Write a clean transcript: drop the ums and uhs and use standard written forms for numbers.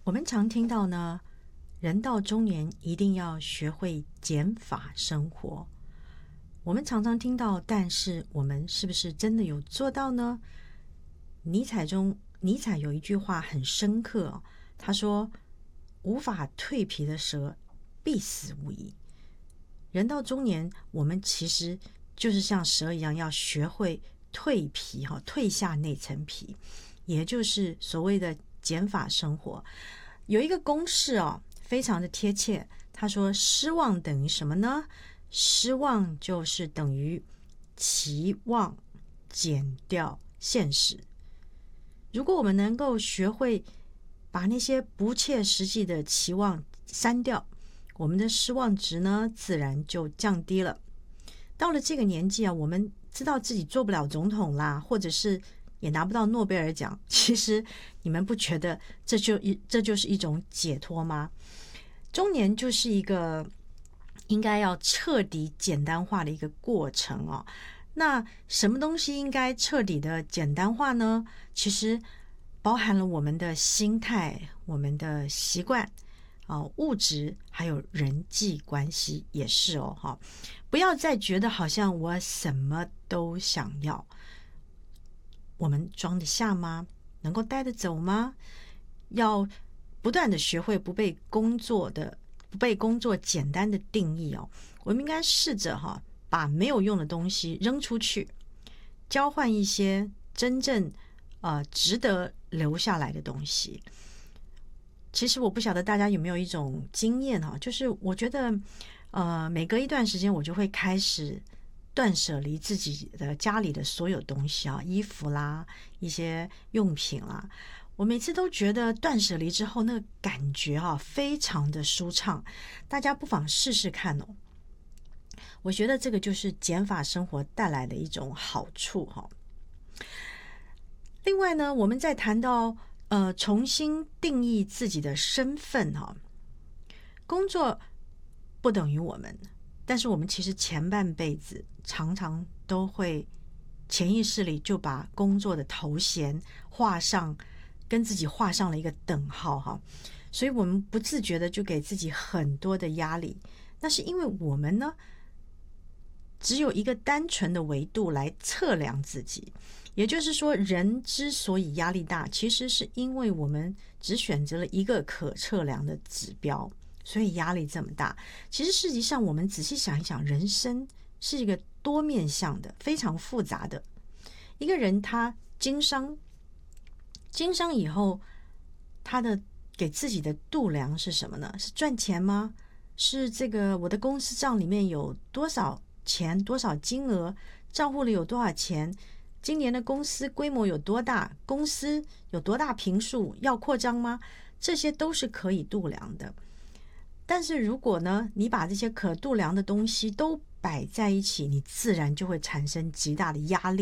我们常听到呢，人到中年一定要学会减法生活。我们常常听到，但是我们是不是真的有做到呢？尼采有一句话很深刻哦，他说：“无法蜕皮的蛇，必死无疑。”人到中年，我们其实就是像蛇一样，要学会蜕皮，蜕下那层皮，也就是所谓的减法生活。有一个公式哦，非常的贴切。他说，失望等于什么呢？失望就是等于期望减掉现实。如果我们能够学会把那些不切实际的期望删掉，我们的失望值呢，自然就降低了。到了这个年纪啊，我们知道自己做不了总统啦，或者是也拿不到诺贝尔奖，其实你们不觉得这就是一种解脱吗？中年就是一个应该要彻底简单化的一个过程哦。那什么东西应该彻底的简单化呢？其实包含了我们的心态、我们的习惯、物质还有人际关系也是哦。不要再觉得好像我什么都想要。我们装得下吗？能够带得走吗？要不断的学会不被工作简单的定义哦。我们应该试着把没有用的东西扔出去，交换一些真正值得留下来的东西。其实我不晓得大家有没有一种经验就是我觉得每隔一段时间我就会开始断舍离自己的家里的所有东西衣服啦，一些用品啦。我每次都觉得断舍离之后那个感觉非常的舒畅，大家不妨试试看哦。我觉得这个就是减法生活带来的一种好处另外呢，我们在谈到重新定义自己的身份工作不等于我们，但是我们其实前半辈子常常都会潜意识里就把工作的头衔跟自己画上了一个等号所以我们不自觉的就给自己很多的压力。那是因为我们呢只有一个单纯的维度来测量自己，也就是说，人之所以压力大，其实是因为我们只选择了一个可测量的指标，所以压力这么大。其实实际上我们仔细想一想，人生是一个多面向的，非常复杂的。一个人他经商以后，他的给自己的度量是什么呢？是赚钱吗？是这个我的公司账里面有多少钱，多少金额，账户里有多少钱，今年的公司规模有多大，公司有多大坪数，要扩张吗？这些都是可以度量的。但是如果呢，你把这些可度量的东西都摆在一起，你自然就会产生极大的压力。